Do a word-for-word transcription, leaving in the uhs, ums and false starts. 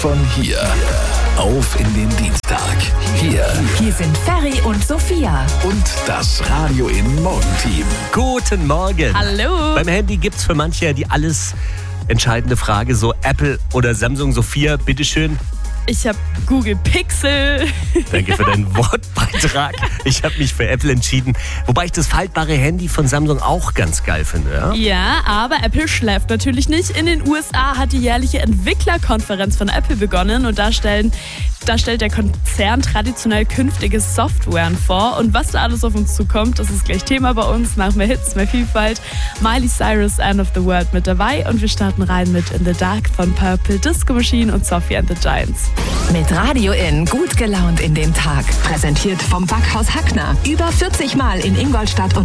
Von hier auf in den Dienstag. Hier. Hier sind Ferry und Sophia. Und das Radio in Morgenteam. Guten Morgen. Hallo. Beim Handy gibt's für manche ja die alles entscheidende Frage, so Apple oder Samsung. Sophia, bitteschön. Ich habe Google Pixel. Danke für deinen Wortbeitrag. Ich habe mich für Apple entschieden. Wobei ich das faltbare Handy von Samsung auch ganz geil finde. Ja, Ja, aber Apple schläft natürlich nicht. In den U S A hat die jährliche Entwicklerkonferenz von Apple begonnen und da stellen Da stellt der Konzern traditionell künftige Softwaren vor. Und was da alles auf uns zukommt, das ist gleich Thema bei uns. Nach mehr Hits, mehr Vielfalt. Miley Cyrus, End of the World mit dabei. Und wir starten rein mit In the Dark von Purple Disco Machine und Sophie and the Giants. Mit Radio in gut gelaunt in den Tag. Präsentiert vom Backhaus Hackner. Über vierzig Mal in Ingolstadt und